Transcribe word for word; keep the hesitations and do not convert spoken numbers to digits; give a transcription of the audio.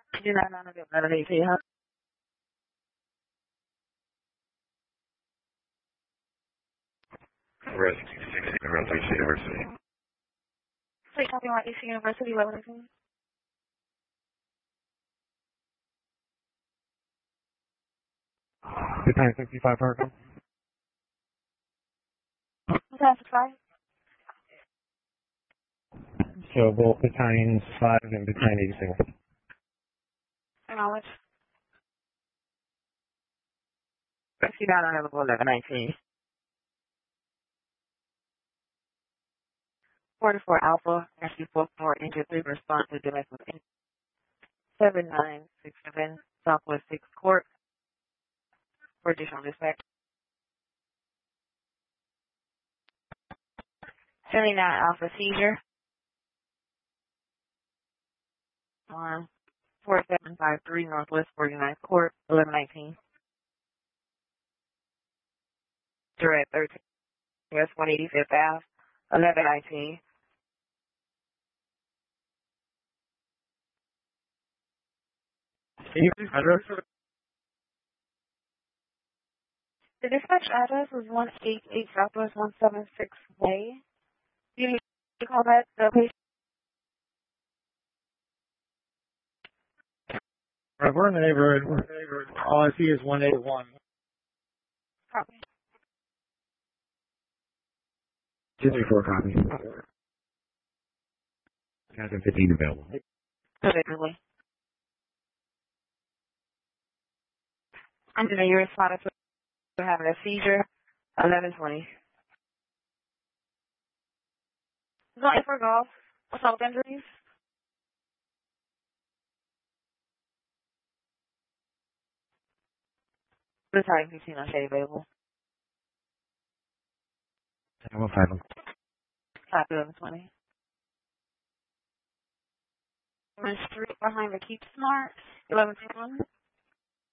You're not on the better day, huh? Res sixty, around A C University. So you're talking about A C University, Lebanon? Battalion sixty-five, Parker. What's that, five? So both battalions five and battalion eighty-six. Knowledge. sixty-nine on level eleven nineteen. forty-four Alpha, actually both more injured, three response to domestic seven nine six seven Southwest six Court for additional dispatch. seventy-nine Alpha seizure on four seven five three Northwest forty-ninth Court, eleven nineteen. Direct thirteen West one eighty-fifth Ave, eleven nineteen. Can you please address? The dispatch address is one eighty-eight Southwest one seventy-six Way. Do you need to call that the patient? Right, we're in the neighborhood. We're in the neighborhood. All I see is one eighty-one. Copy. two thirty-four copy. Captain fifteen available. Particularly. I'm going to your response to having a seizure, eleven twenty. Going for golf. Assault injuries. The time fifteen on shade available. I will find them. Top eleven twenty. On street behind the Keep Smart, eleven twenty-one.